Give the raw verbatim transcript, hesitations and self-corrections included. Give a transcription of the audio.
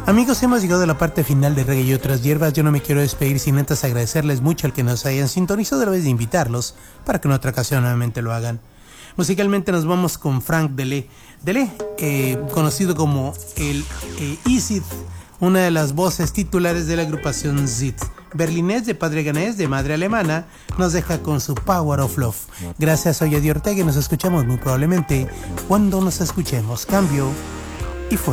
Amigos, hemos llegado a la parte final de Reggae y otras hierbas. Yo no me quiero despedir sin antes agradecerles mucho al que nos hayan sintonizado, a la vez de invitarlos para que en otra ocasión nuevamente lo hagan. Musicalmente nos vamos con Frank Delay. Delay, eh, conocido como el eh, Isid, una de las voces titulares de la agrupación Z. Berlinés, de padre ganés, de madre alemana, nos deja con su Power of Love. Gracias, soy Eddie Ortega y nos escuchamos muy probablemente cuando nos escuchemos. Cambio.